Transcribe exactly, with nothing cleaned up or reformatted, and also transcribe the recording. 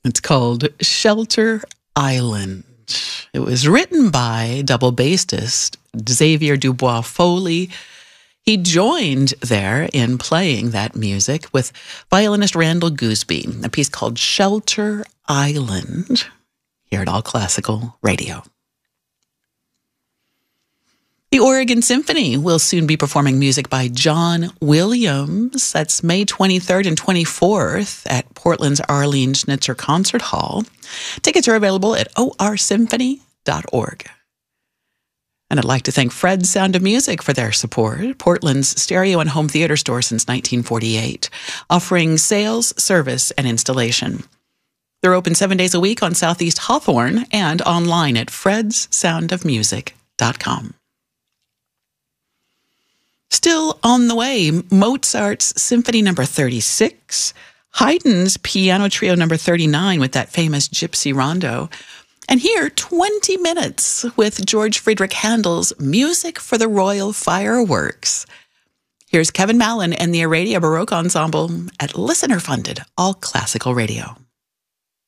It's called Shelter Island. It was written by double bassist Xavier Dubois Foley. He joined there in playing that music with violinist Randall Gooseby, a piece called Shelter Island, here at All Classical Radio. The Oregon Symphony will soon be performing music by John Williams. That's May twenty-third and twenty-fourth at Portland's Arlene Schnitzer Concert Hall. Tickets are available at o r symphony dot org. And I'd like to thank Fred's Sound of Music for their support, Portland's stereo and home theater store since nineteen forty-eight, offering sales, service, and installation. They're open seven days a week on Southeast Hawthorne and online at freds sound of music dot com. Still on the way, Mozart's Symphony number thirty-six, Haydn's Piano Trio number thirty-nine with that famous Gypsy Rondo, and here, twenty minutes with George Friedrich Handel's Music for the Royal Fireworks. Here's Kevin Mallon and the Aradia Baroque Ensemble at listener-funded All Classical Radio.